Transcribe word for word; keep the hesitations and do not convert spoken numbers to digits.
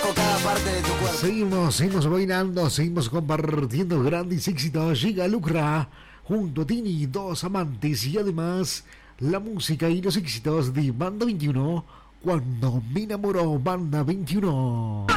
Conozco cada parte de tu cuerpo. Seguimos, seguimos bailando, seguimos compartiendo grandes éxitos. Llega Lucra junto a Tini, dos amantes y además la música y los éxitos de Banda veintiuno. Cuando me enamoró, Banda veintiuno.